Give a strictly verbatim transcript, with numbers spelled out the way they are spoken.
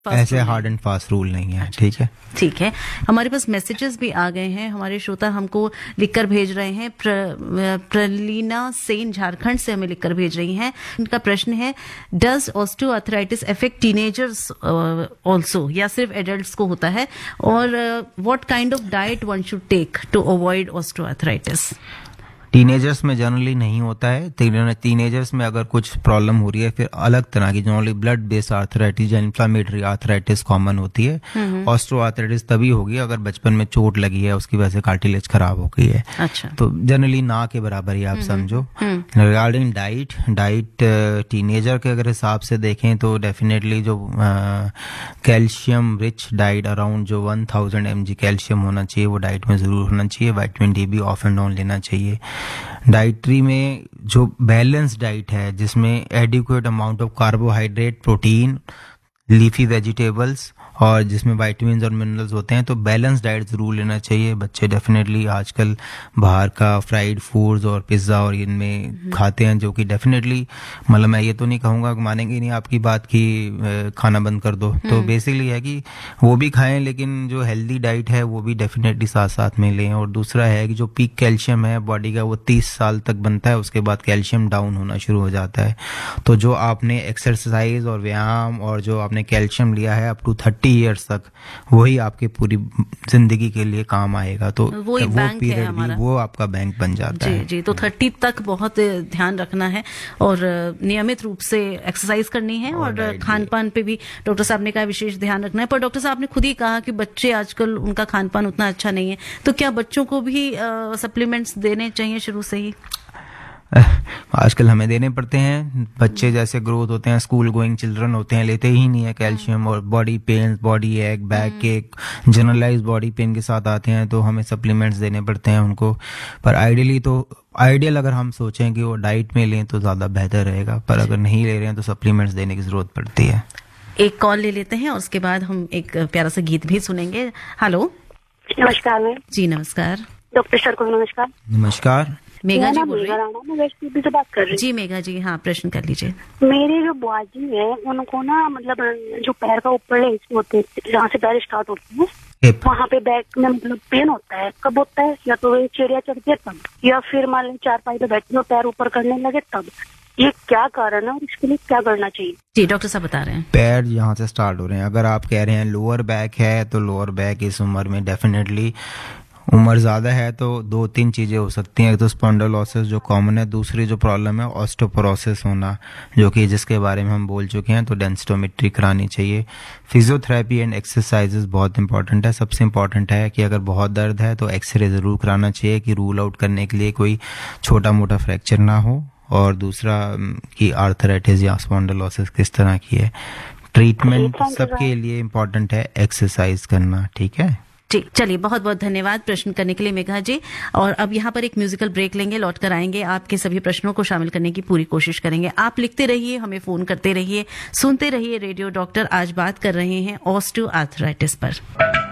ऐसे hard and fast rule नहीं है। ठीक है, ठीक है। हमारे पास मैसेजेस भी आ गए हैं, हमारे श्रोता हमको लिखकर भेज रहे हैं। प्र, प्रलीना सेन झारखंड से हमें लिखकर भेज रही हैं। उनका प्रश्न है, does osteoarthritis affect teenagers also या सिर्फ एडल्ट्स को होता है, और what kind of diet one should take to avoid osteoarthritis? Teenagers में जनरली नहीं होता है। टीनेजर्स में अगर कुछ प्रॉब्लम हो रही है फिर अलग तरह की जनरली ब्लड बेस्ड आर्थराइटिस या इन्फ्लामेटरी आर्थराइटिस कॉमन होती है। ऑस्टियोआर्थराइटिस तभी होगी अगर बचपन में चोट लगी है, उसकी वजह से कार्टिलेज खराब हो गई है। अच्छा। तो जनरली ना के बराबर ही आप समझो। रिगार्डिंग डाइट, डाइट टीनेजर के अगर हिसाब से देखें तो डेफिनेटली जो कैल्शियम रिच डाइट अराउंड जो one thousand M G calcium होना चाहिए वो डाइट में जरूर होना चाहिए। विटामिन डी भी ऑफ एंड ऑन लेना चाहिए। डाइटरी में जो बैलेंस डाइट है जिसमें adequate amount of carbohydrate, protein, leafy vegetables और जिसमें विटामिन्स और मिनरल्स होते हैं, तो बैलेंस डाइट जरूर लेना चाहिए। बच्चे डेफिनेटली आजकल बाहर का फ्राइड फूड्स और पिज्ज़ा और इनमें खाते हैं, जो कि डेफिनेटली मतलब मैं ये तो नहीं कहूँगा, मानेंगे नहीं आपकी बात कि खाना बंद कर दो। तो बेसिकली है कि वो भी खाएं, लेकिन जो हेल्दी डाइट है वो भी डेफिनेटली साथ साथ में लें। और दूसरा है कि जो पीक कैल्शियम है बॉडी का वो तीस साल तक बनता है, उसके बाद कैल्शियम डाउन होना शुरू हो जाता है। तो जो आपने एक्सरसाइज और व्यायाम और जो आपने कैल्शियम लिया है अप टू थर्टी ईयर्स तक, वही आपके पूरी जिंदगी के लिए काम आएगा। तो वो, वो पीरियड भी वो आपका बैंक बन जाता जी, है। जी, तो थर्टी तक बहुत ध्यान रखना है और नियमित रूप से एक्सरसाइज करनी है और, और खान पान पे भी डॉक्टर साहब ने कहा विशेष ध्यान रखना है। पर डॉक्टर साहब ने खुद ही कहा कि बच्चे आजकल उनका खान पान उतना अच्छा नहीं है, तो क्या बच्चों को भी सप्लीमेंट्स देने चाहिए शुरू से ही? आजकल हमें देने पड़ते हैं। बच्चे जैसे ग्रोथ होते हैं, स्कूल गोइंग चिल्ड्रन होते हैं, लेते ही नहीं है कैल्शियम। और बॉडी पेन, बॉडी एक, बैक एक, जनरलाइज बॉडी पेन के साथ आते हैं, तो हमें सप्लीमेंट्स देने पड़ते हैं उनको। पर आइडियली तो आइडियल अगर हम सोचें कि वो डाइट में लें तो ज्यादा बेहतर रहेगा, पर अगर नहीं ले रहे हैं तो सप्लीमेंट्स देने की जरूरत पड़ती है। एक कॉल ले लेते हैं और उसके बाद हम एक प्यारा सा गीत भी सुनेंगे। हेलो, नमस्कार मैम। जी नमस्कार। डॉक्टर सर को नमस्कार। नमस्कार। मेघा जी बोल रही हैं? मैं वेस्ट यूपी से बात कर रही हूँ। जी मेघा जी, हाँ प्रश्न कर लीजिए। मेरे जो बुआजी है उनको ना मतलब जो पैर का ऊपर होते हैं, जहाँ से पैर स्टार्ट होते हैं वहाँ पे बैक में मतलब पेन होता है। कब होता है? या तो चिड़िया चढ़ती है तब, या फिर मान लीजिए चारपाई पे बैठे हो पैर ऊपर करने लगे तब। ये क्या कारण है और इसके लिए क्या करना चाहिए? जी डॉक्टर साहब बता रहे हैं। पैर यहाँ से स्टार्ट हो रहे हैं, अगर आप कह रहे हैं लोअर बैक है तो लोअर बैक इस उम्र में डेफिनेटली, उम्र ज्यादा है तो दो तीन चीजें हो सकती हैं। एक तो स्पॉन्डिलोसिस जो कॉमन है, दूसरी जो प्रॉब्लम है ऑस्टियोपोरोसिस होना, जो कि जिसके बारे में हम बोल चुके हैं, तो डेंसिटोमेट्री करानी चाहिए। फिजियोथेरेपी एंड एक्सरसाइजेस बहुत इंपॉर्टेंट है। सबसे इंपॉर्टेंट है कि अगर बहुत दर्द है तो एक्सरे जरूर कराना चाहिए कि रूल आउट करने के लिए कोई छोटा मोटा फ्रैक्चर ना हो। और दूसरा कि आर्थराइटिस या स्पॉन्डिलोसिस किस तरह की है। ट्रीटमेंट सबके लिए इम्पोर्टेंट है, एक्सरसाइज करना। ठीक है, ठीक, चलिए बहुत बहुत धन्यवाद प्रश्न करने के लिए मेघा जी। और अब यहाँ पर एक म्यूजिकल ब्रेक लेंगे, लौट कर आएंगे, आपके सभी प्रश्नों को शामिल करने की पूरी कोशिश करेंगे। आप लिखते रहिए, हमें फोन करते रहिए, सुनते रहिए रेडियो डॉक्टर। आज बात कर रहे हैं ऑस्टियोआर्थराइटिस पर।